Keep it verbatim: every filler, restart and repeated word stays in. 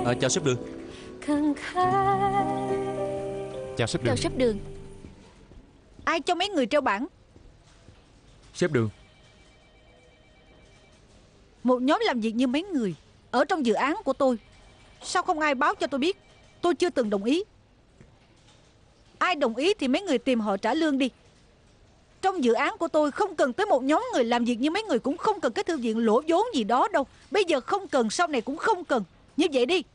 À, chào sếp Đường. Chào sếp Đường. Chào sếp Đường. Ai cho mấy người treo bảng? Sếp Đường. Một nhóm làm việc như mấy người ở trong dự án của tôi, sao không ai báo cho tôi biết? Tôi chưa từng đồng ý. Ai đồng ý thì mấy người tìm họ trả lương đi. Trong dự án của tôi không cần tới một nhóm người làm việc như mấy người, cũng không cần cái thư viện lỗ vốn gì đó đâu. Bây giờ không cần, sau này cũng không cần. Như vậy đi.